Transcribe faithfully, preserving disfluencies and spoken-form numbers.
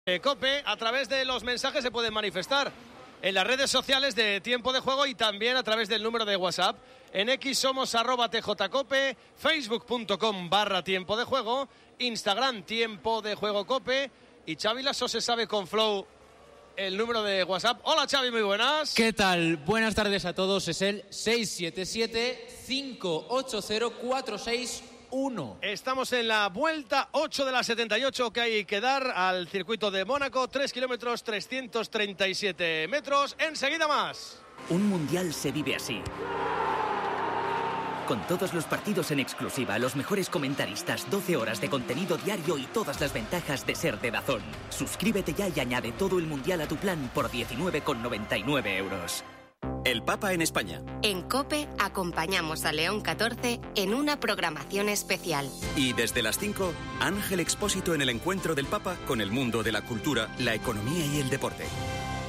COPE, a través de los mensajes se pueden manifestar en las redes sociales de Tiempo de Juego y también a través del número de WhatsApp. En X somos arroba tjcope, facebook.com barra Tiempo de Juego, Instagram Tiempo de Juego Cope y Xavi Lasso se sabe con Flow el número de WhatsApp. Hola Xavi, muy buenas. ¿Qué tal? Buenas tardes a todos. Es el seis siete siete, cinco ocho cero, cuatro seis uno. Estamos en la vuelta ocho de la setenta y ocho que hay que dar al circuito de Mónaco, tres kilómetros trescientos treinta y siete metros. Enseguida más. Un mundial se vive así. Con todos los partidos en exclusiva, los mejores comentaristas, doce horas de contenido diario y todas las ventajas de ser de DAZN. Suscríbete ya y añade todo el mundial a tu plan por diecinueve con noventa y nueve euros. El Papa en España. En COPE acompañamos a León catorce en una programación especial. Y desde las cinco, Ángel Expósito en el encuentro del Papa con el mundo de la cultura, la economía y el deporte.